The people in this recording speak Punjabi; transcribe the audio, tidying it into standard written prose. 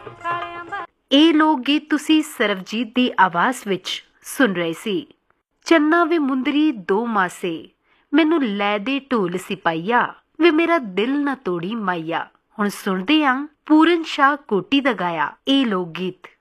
ਇਹ ਲੋਕ ਗੀਤ ਤੁਸੀਂ ਸਰਬਜੀਤ ਦੀ ਆਵਾਜ਼ ਵਿੱਚ ਸੁਣ ਰਹੇ ਸੀ। ਚੰਨਾ ਵੇ ਮੁੰਦਰੀ ਦੋ ਮਾਸੇ, ਮੈਨੂੰ ਲੈ ਦੇ ਢੋਲ ਸਿਪਾਹੀਆ, ਵੇ ਮੇਰਾ ਦਿਲ ਨਾ ਤੋੜੀ ਮਾਈਆ। ਹੁਣ ਸੁਣਦੇ ਹਾਂ ਪੂਰਨ ਸ਼ਾਹ ਕੋਟੀ ਦਾ ਗਾਇਆ ਇਹ ਲੋਕ ਗੀਤ।